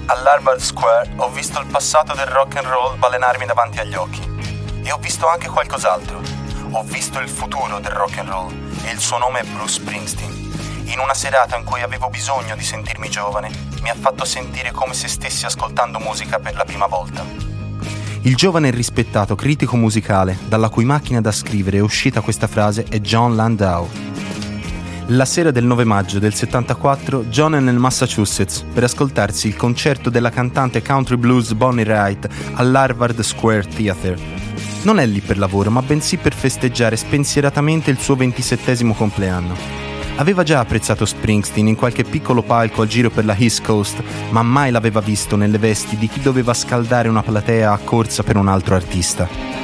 All'Harvard Square ho visto il passato del rock and roll balenarmi davanti agli occhi. E ho visto anche qualcos'altro. Ho visto il futuro del rock and roll e il suo nome è Bruce Springsteen. In una serata in cui avevo bisogno di sentirmi giovane, mi ha fatto sentire come se stessi ascoltando musica per la prima volta. Il giovane e rispettato critico musicale, dalla cui macchina da scrivere è uscita questa frase, è Jon Landau. La sera del 9 maggio del 74, John è nel Massachusetts per ascoltarsi il concerto della cantante country blues Bonnie Raitt all'Harvard Square Theatre. Non è lì per lavoro, ma bensì per festeggiare spensieratamente il suo 27° compleanno. Aveva già apprezzato Springsteen in qualche piccolo palco al giro per la East Coast, ma mai l'aveva visto nelle vesti di chi doveva scaldare una platea a corsa per un altro artista.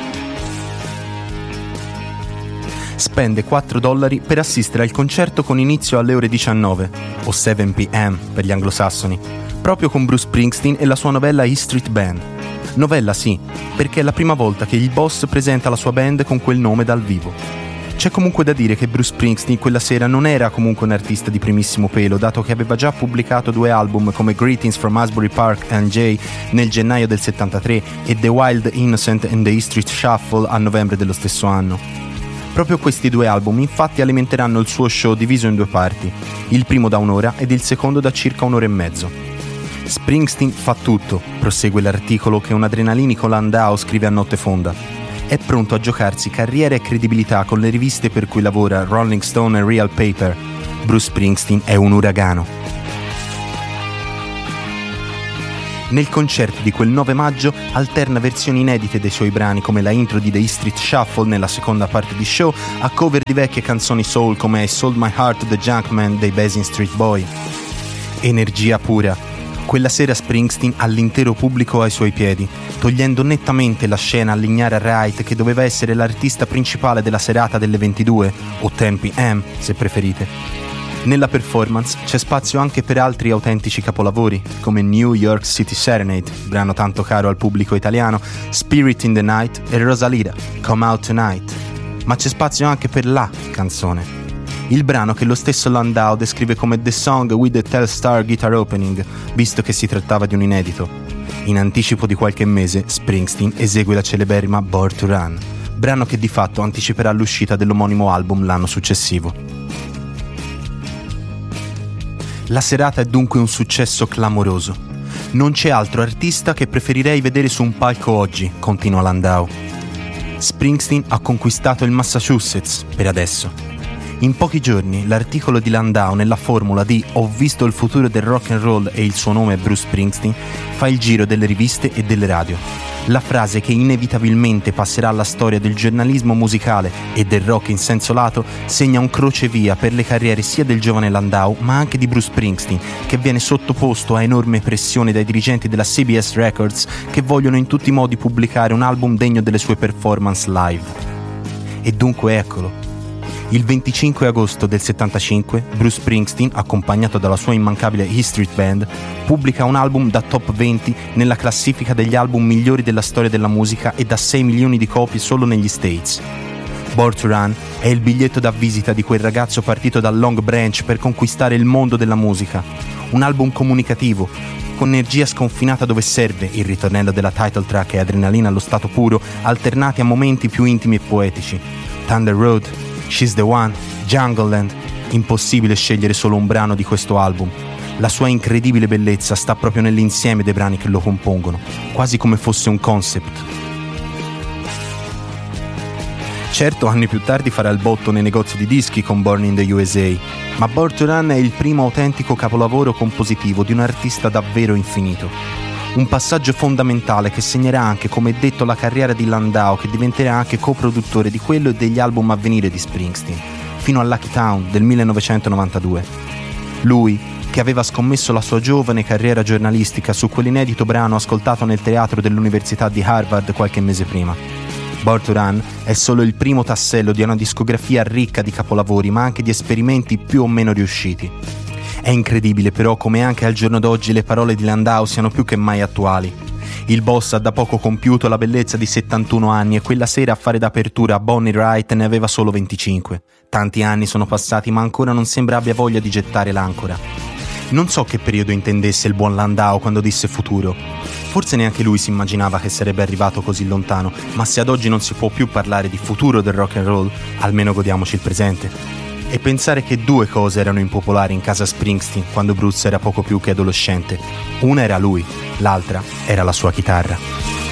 Spende $4 per assistere al concerto con inizio alle ore 19, o 7 p.m. per gli anglosassoni, proprio con Bruce Springsteen e la sua novella E Street Band. Novella sì, perché è la prima volta che il boss presenta la sua band con quel nome dal vivo. C'è comunque da dire che Bruce Springsteen quella sera non era comunque un artista di primissimo pelo, dato che aveva già pubblicato 2 album come Greetings from Asbury Park and Jay nel gennaio del 73 e The Wild Innocent and the E Street Shuffle a novembre dello stesso anno. Proprio questi 2 album infatti alimenteranno il suo show diviso in 2 parti, il primo da 1 ora ed il secondo da circa 1 ora e mezzo. Springsteen fa tutto, prosegue l'articolo che un adrenalinico Landau scrive a notte fonda. È pronto a giocarsi carriera e credibilità con le riviste per cui lavora, Rolling Stone e Real Paper. Bruce Springsteen è un uragano. Nel concerto di quel 9 maggio alterna versioni inedite dei suoi brani come la intro di The E Street Shuffle nella seconda parte di show a cover di vecchie canzoni soul come I Sold My Heart to the Junkman dei Basin Street Boy. Energia pura. Quella sera Springsteen ha l'intero pubblico ai suoi piedi, togliendo nettamente la scena all'ignara Raitt che doveva essere l'artista principale della serata delle 22, o 10 p.m. se preferite. Nella performance c'è spazio anche per altri autentici capolavori, come New York City Serenade, brano tanto caro al pubblico italiano, Spirit in the Night e Rosalita, Come Out Tonight. Ma c'è spazio anche per la canzone. Il brano che lo stesso Landau descrive come The Song with the Telstar Guitar Opening, visto che si trattava di un inedito. In anticipo di qualche mese, Springsteen esegue la celeberrima Born to Run, brano che di fatto anticiperà l'uscita dell'omonimo album l'anno successivo. La serata è dunque un successo clamoroso. Non c'è altro artista che preferirei vedere su un palco oggi, continua Landau. Springsteen ha conquistato il Massachusetts, per adesso. In pochi giorni l'articolo di Landau nella formula di "Ho visto il futuro del rock and roll e il suo nome è Bruce Springsteen" fa il giro delle riviste e delle radio. La frase che inevitabilmente passerà alla storia del giornalismo musicale e del rock in senso lato segna un crocevia per le carriere sia del giovane Landau ma anche di Bruce Springsteen, che viene sottoposto a enorme pressione dai dirigenti della CBS Records che vogliono in tutti i modi pubblicare un album degno delle sue performance live. E dunque eccolo. Il 25 agosto del 75, Bruce Springsteen, accompagnato dalla sua immancabile E Street Band, pubblica un album da top 20 nella classifica degli album migliori della storia della musica e da 6 milioni di copie solo negli States. Born to Run è il biglietto da visita di quel ragazzo partito da Long Branch per conquistare il mondo della musica. Un album comunicativo, con energia sconfinata dove serve, il ritornello della title track e adrenalina allo stato puro, alternati a momenti più intimi e poetici. Thunder Road, She's the One, Jungleland. Impossibile scegliere solo un brano di questo album. La sua incredibile bellezza sta proprio nell'insieme dei brani che lo compongono, quasi come fosse un concept. Certo, anni più tardi farà il botto nei negozi di dischi con Born in the USA, ma Born to Run è il primo autentico capolavoro compositivo di un artista davvero infinito. Un passaggio fondamentale che segnerà anche, come detto, la carriera di Landau, che diventerà anche coproduttore di quello e degli album a venire di Springsteen, fino a Lucky Town del 1992. Lui, che aveva scommesso la sua giovane carriera giornalistica su quell'inedito brano ascoltato nel teatro dell'Università di Harvard qualche mese prima. Born to Run è solo il primo tassello di una discografia ricca di capolavori, ma anche di esperimenti più o meno riusciti. È incredibile però come anche al giorno d'oggi le parole di Landau siano più che mai attuali. Il boss ha da poco compiuto la bellezza di 71 anni e quella sera a fare d'apertura a Bonnie Raitt ne aveva solo 25. Tanti anni sono passati ma ancora non sembra abbia voglia di gettare l'ancora. Non so che periodo intendesse il buon Landau quando disse futuro. Forse neanche lui si immaginava che sarebbe arrivato così lontano, ma se ad oggi non si può più parlare di futuro del rock and roll, almeno godiamoci il presente. E pensare che due cose erano impopolari in casa Springsteen quando Bruce era poco più che adolescente. Una era lui, l'altra era la sua chitarra.